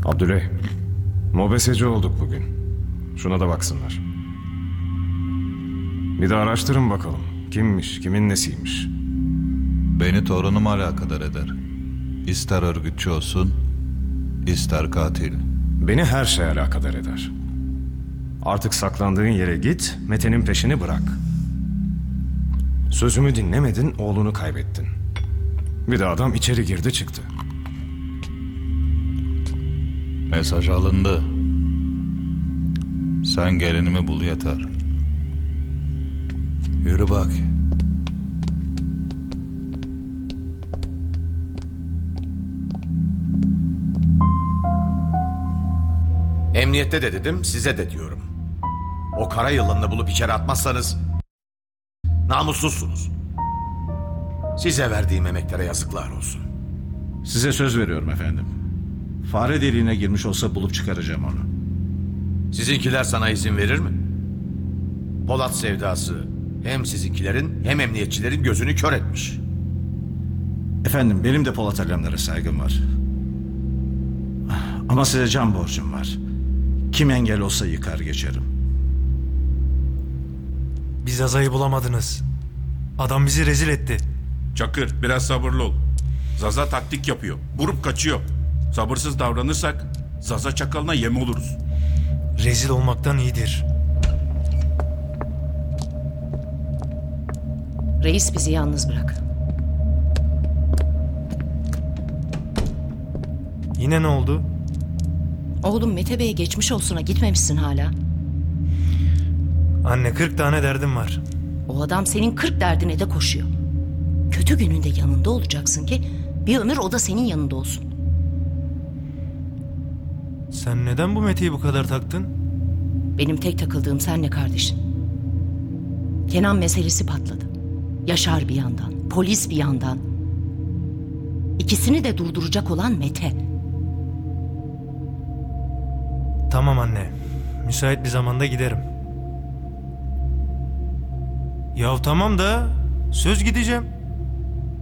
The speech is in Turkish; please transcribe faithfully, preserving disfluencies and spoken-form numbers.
Abdüley, mobeseci olduk bugün. Şuna da baksınlar. Bir de araştırın bakalım. Kimmiş, kimin nesiymiş. Beni torunum alakadar eder. İster örgütçü olsun, ister katil. Beni her şey alakadar eder. Artık saklandığın yere git, Mete'nin peşini bırak. Sözümü dinlemedin, oğlunu kaybettin. Bir de adam içeri girdi çıktı. Mesaj alındı. Sen gelinimi bul yeter. Yürü bak. Emniyette de dedim, size de diyorum. O kara yılanını bulup içeri atmazsanız namussuzsunuz. Size verdiğim emeklere yazıklar olsun. Size söz veriyorum efendim. Fare deliğine girmiş olsa bulup çıkaracağım onu. Sizinkiler sana izin verir mi? Polat sevdası hem sizinkilerin hem emniyetçilerin gözünü kör etmiş. Efendim benim de Polat Alemdar'a saygım var. Ama size can borcum var. Kim engel olsa yıkar geçerim. Biz Zaza'yı bulamadınız. Adam bizi rezil etti. Çakır, biraz sabırlı ol. Zaza taktik yapıyor. Vurup kaçıyor. Sabırsız davranırsak Zaza çakalına yem oluruz. Rezil olmaktan iyidir. Reis bizi yalnız bırak. Yine ne oldu? Oğlum Mete Bey'e geçmiş olsuna gitmemişsin hala. Anne kırk tane derdim var. O adam senin kırk derdine de koşuyor. Kötü gününde yanında olacaksın ki bir ömür o da senin yanında olsun. Sen neden bu Mete'yi bu kadar taktın? Benim tek takıldığım senle kardeşin. Kenan meselesi patladı. Yaşar bir yandan, polis bir yandan. İkisini de durduracak olan Mete. Tamam anne. Müsait bir zamanda giderim. Ya tamam da söz gideceğim.